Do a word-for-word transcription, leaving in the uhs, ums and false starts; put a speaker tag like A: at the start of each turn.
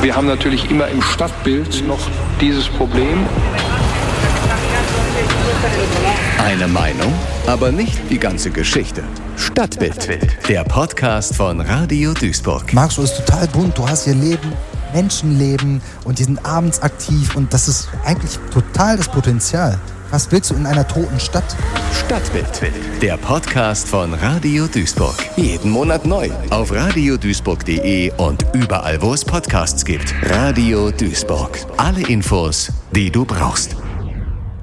A: Wir haben natürlich immer im Stadtbild noch dieses Problem.
B: Eine Meinung, aber nicht die ganze Geschichte. Stadtbild, der Podcast von Radio Duisburg.
C: Marxloh ist total bunt, du hast hier Leben, Menschenleben und die sind abends aktiv und das ist eigentlich total das Potenzial. Was willst du in einer toten Stadt?
B: Stadtbild, der Podcast von Radio Duisburg. Jeden Monat neu auf radio duisburg punkt de und überall, wo es Podcasts gibt. Radio Duisburg. Alle Infos, die du brauchst.